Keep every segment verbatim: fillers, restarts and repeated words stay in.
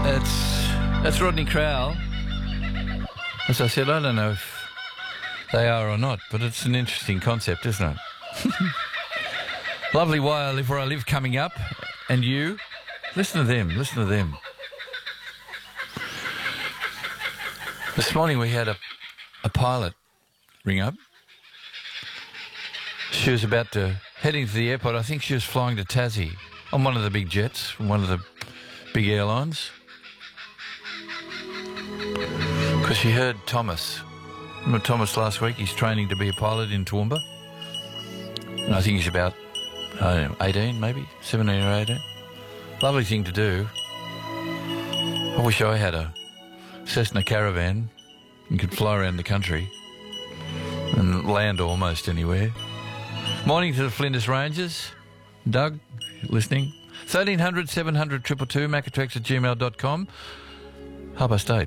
That's, that's Rodney Crowell. As I said, I don't know if they are or not, but it's an interesting concept, isn't it? Lovely Why I Live Where I Live coming up. And you, listen to them, listen to them. This morning we had a, a pilot ring up. She was about to heading to the airport. I think she was flying to Tassie on one of the big jets from one of the big airlines. Because she heard Thomas. Remember Thomas last week? He's training to be a pilot in Toowoomba. And I think he's about, I don't know, eighteen maybe, seventeen or eighteen. Lovely thing to do. I wish I had a Cessna Caravan and could fly around the country and land almost anywhere. Morning to the Flinders Rangers. Doug, listening. thirteen hundred, seven hundred, two two two, macatrax at gmail dot com. Harbour State.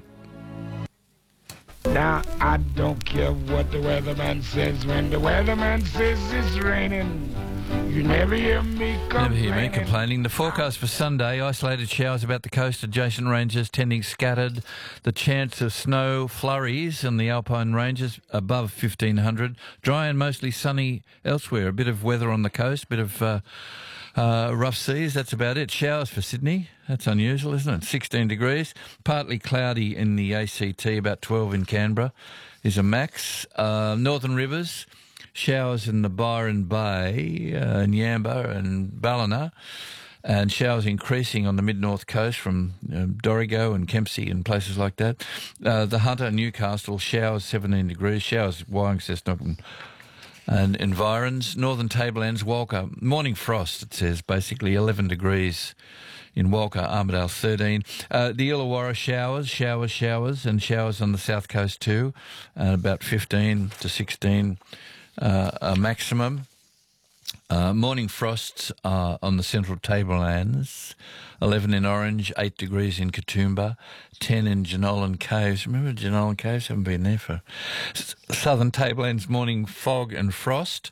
Now, I don't care what the weatherman says. When the weatherman says it's raining, you never hear me complaining. Never hear me complaining. The forecast for Sunday, isolated showers about the coast, adjacent ranges tending scattered. The chance of snow flurries on the Alpine ranges above fifteen hundred. Dry and mostly sunny elsewhere. A bit of weather on the coast, a bit of uh, uh, rough seas. That's about it. Showers for Sydney. That's unusual, isn't it? sixteen degrees. Partly cloudy in the A C T, about twelve in Canberra is a max. Uh, Northern Rivers. Showers in the Byron Bay, uh, Nyamba and Ballina, and showers increasing on the mid-north coast from um, Dorrigo and Kempsey and places like that. Uh, the Hunter, Newcastle, showers seventeen degrees, showers Warringcessnock and, and environs. Northern Tablelands, Walker, morning frost, it says, basically eleven degrees in Walker, Armidale thirteen. Uh, the Illawarra showers, showers, showers, and showers on the south coast too, uh, about fifteen to sixteen. Uh, a maximum. Uh, morning frosts uh, on the central tablelands, eleven in Orange, eight degrees in Katoomba, ten in Jenolan Caves. Remember Jenolan Caves? Haven't been there for... S- southern tablelands, morning fog and frost.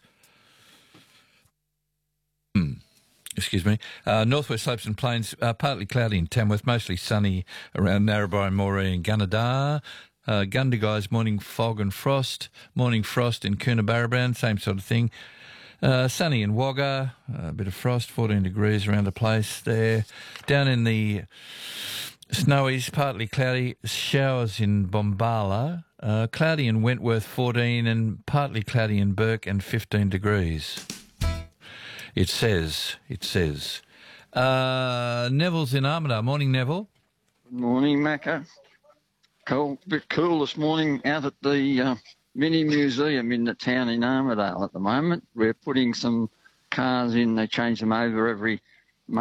Hmm. Excuse me. Uh, northwest slopes and plains, uh, partly cloudy in Tamworth, mostly sunny around Narrabri, Moree and Gunnedah. Uh, Gundagai, morning fog and frost. Morning frost in Coonabarabran, same sort of thing. Uh, sunny in Wagga, a bit of frost, fourteen degrees around the place there. Down in the Snowies, partly cloudy, showers in Bombala. Uh, cloudy in Wentworth, fourteen, and partly cloudy in Burke and fifteen degrees. It says, it says. Uh, Neville's in Armidale. Morning, Neville. Good morning, Macca. Cool, bit cool this morning out at the uh, mini museum in the town in Armidale at the moment. We're putting some cars in. They change them over every